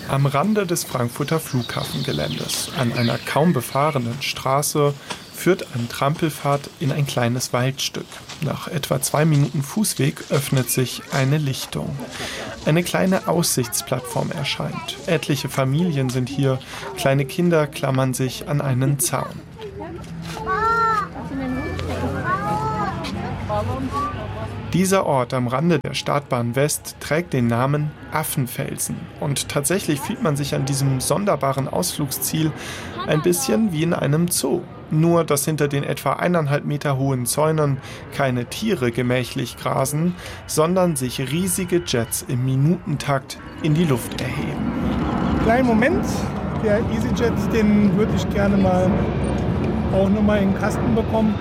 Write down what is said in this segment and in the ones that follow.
Am Rande des Frankfurter Flughafengeländes, an einer kaum befahrenen Straße, führt ein Trampelpfad in ein kleines Waldstück. Nach etwa 2 Minuten Fußweg öffnet sich eine Lichtung. Eine kleine Aussichtsplattform erscheint. Etliche Familien sind hier. Kleine Kinder klammern sich an einen Zaun. Dieser Ort am Rande der Startbahn West trägt den Namen Affenfelsen. Und tatsächlich fühlt man sich an diesem sonderbaren Ausflugsziel ein bisschen wie in einem Zoo. Nur, dass hinter den etwa 1,5 Meter hohen Zäunen keine Tiere gemächlich grasen, sondern sich riesige Jets im Minutentakt in die Luft erheben. Kleinen Moment, der EasyJet, den würde ich gerne mal auch nochmal in den Kasten bekommen.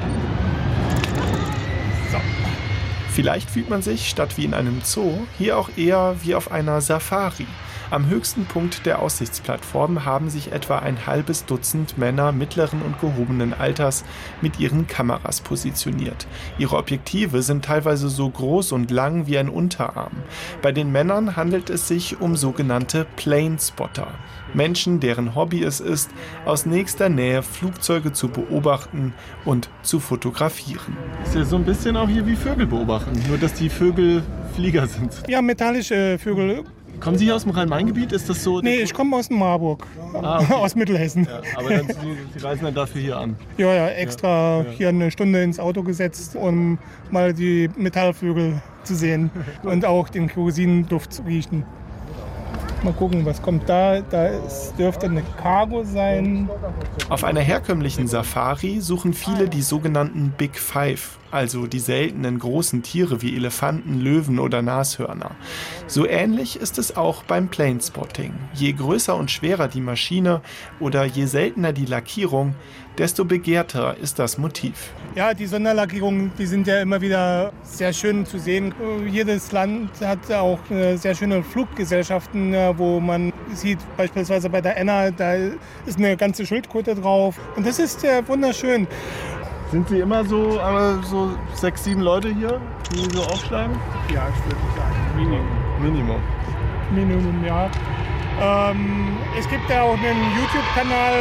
Vielleicht fühlt man sich, statt wie in einem Zoo, hier auch eher wie auf einer Safari. Am höchsten Punkt der Aussichtsplattform haben sich etwa ein halbes Dutzend Männer mittleren und gehobenen Alters mit ihren Kameras positioniert. Ihre Objektive sind teilweise so groß und lang wie ein Unterarm. Bei den Männern handelt es sich um sogenannte Planespotter. Menschen, deren Hobby es ist, aus nächster Nähe Flugzeuge zu beobachten und zu fotografieren. Ist ja so ein bisschen auch hier wie Vögel beobachten, nur dass die Vögel Flieger sind. Ja, metallische Vögel. Kommen Sie hier aus dem Rhein-Main-Gebiet? Ist das so? Nee, ich komme aus Marburg, okay. Aus Mittelhessen. Ja, aber dann, Sie reisen dann dafür hier an? Ja, extra hier eine Stunde ins Auto gesetzt, um mal die Metallvögel zu sehen und auch den Kerosinduft zu riechen. Mal gucken, was kommt da. Es dürfte eine Cargo sein. Auf einer herkömmlichen Safari suchen viele die sogenannten Big Five, also die seltenen großen Tiere wie Elefanten, Löwen oder Nashörner. So ähnlich ist es auch beim Planespotting. Je größer und schwerer die Maschine oder je seltener die Lackierung, desto begehrter ist das Motiv. Ja, die Sonderlackierungen, die sind ja immer wieder sehr schön zu sehen. Jedes Land hat auch sehr schöne Fluggesellschaften, wo man sieht, beispielsweise bei der Enna, da ist eine ganze Schildkröte drauf. Und das ist wunderschön. Sind Sie immer so 6, 7 Leute hier, die so aufschlagen? Ja, ich würde sagen Minimum, ja. Es gibt ja auch einen YouTube-Kanal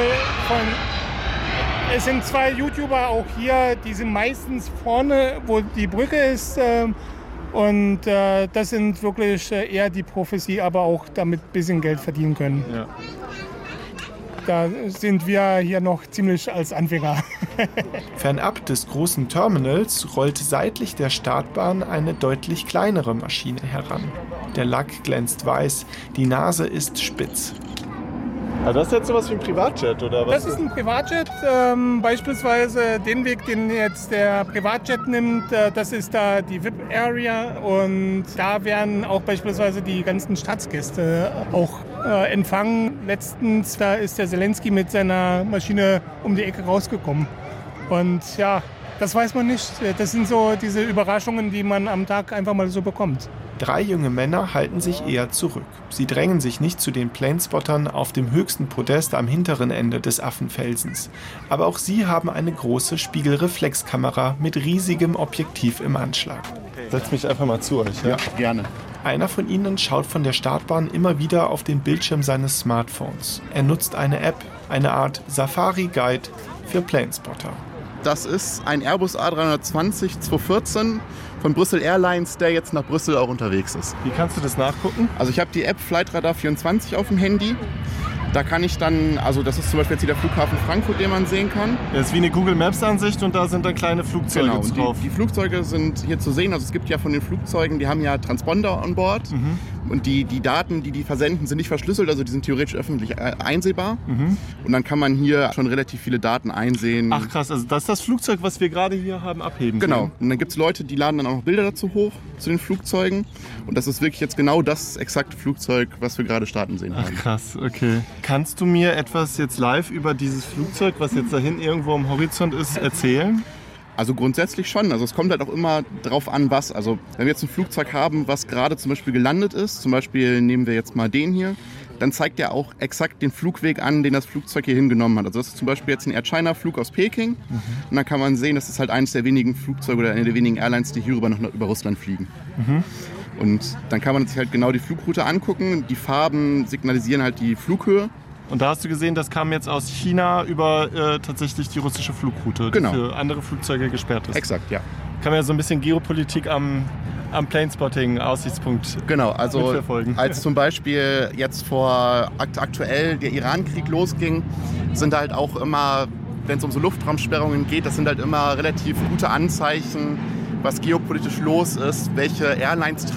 es sind 2 YouTuber auch hier, die sind meistens vorne, wo die Brücke ist. Und das sind wirklich eher die Profis, die aber auch damit ein bisschen Geld verdienen können. Ja. Da sind wir hier noch ziemlich als Anfänger. Fernab des großen Terminals rollt seitlich der Startbahn eine deutlich kleinere Maschine heran. Der Lack glänzt weiß, die Nase ist spitz. Also das ist jetzt sowas wie ein Privatjet, oder was? Das ist ein Privatjet. Beispielsweise den Weg, den jetzt der Privatjet nimmt, das ist da die VIP-Area. Und da werden auch beispielsweise die ganzen Staatsgäste auch empfangen. Letztens, da ist der Zelensky mit seiner Maschine um die Ecke rausgekommen. Und ja, das weiß man nicht. Das sind so diese Überraschungen, die man am Tag einfach mal so bekommt. 3 junge Männer halten sich eher zurück. Sie drängen sich nicht zu den Planespottern auf dem höchsten Podest am hinteren Ende des Affenfelsens. Aber auch sie haben eine große Spiegelreflexkamera mit riesigem Objektiv im Anschlag. Setz mich einfach mal zu euch. Ja, gerne. Einer von ihnen schaut von der Startbahn immer wieder auf den Bildschirm seines Smartphones. Er nutzt eine App, eine Art Safari-Guide für Planespotter. Das ist ein Airbus A320 214 von Brussels Airlines, der jetzt nach Brüssel auch unterwegs ist. Wie kannst du das nachgucken? Also ich habe die App Flightradar 24 auf dem Handy. Da kann ich dann, also das ist zum Beispiel jetzt hier der Flughafen Frankfurt, den man sehen kann. Das ist wie eine Google Maps Ansicht und da sind dann kleine Flugzeuge drauf. Die Flugzeuge sind hier zu sehen. Also es gibt ja von den Flugzeugen, die haben ja Transponder an Bord. Mhm. Und die Daten, die versenden, sind nicht verschlüsselt, also die sind theoretisch öffentlich einsehbar. Mhm. Und dann kann man hier schon relativ viele Daten einsehen. Ach krass, also das ist das Flugzeug, was wir gerade hier haben abheben Genau. sehen. Und dann gibt es Leute, die laden dann auch noch Bilder dazu hoch, zu den Flugzeugen. Und das ist wirklich jetzt genau das exakte Flugzeug, was wir gerade starten sehen haben. Ach krass, okay. Kannst du mir etwas jetzt live über dieses Flugzeug, was jetzt da hinten irgendwo am Horizont ist, erzählen? Also grundsätzlich schon. Also es kommt halt auch immer drauf an, was. Also wenn wir jetzt ein Flugzeug haben, was gerade zum Beispiel gelandet ist, zum Beispiel nehmen wir jetzt mal den hier, dann zeigt er auch exakt den Flugweg an, den das Flugzeug hier hingenommen hat. Also das ist zum Beispiel jetzt ein Air China Flug aus Peking. Und dann kann man sehen, das ist halt eines der wenigen Flugzeuge oder eine der wenigen Airlines, die hier über Russland fliegen. Und dann kann man sich halt genau die Flugroute angucken. Die Farben signalisieren halt die Flughöhe. Und da hast du gesehen, das kam jetzt aus China über tatsächlich die russische Flugroute, Genau. die für andere Flugzeuge gesperrt ist. Exakt, ja. Kann man ja so ein bisschen Geopolitik am Planespotting-Aussichtspunkt Genau, also mitverfolgen. als zum Beispiel jetzt aktuell der Iran-Krieg losging, sind halt auch immer, wenn es um so Luftraumsperrungen geht, das sind halt immer relativ gute Anzeichen, was geopolitisch los ist, welche Airlines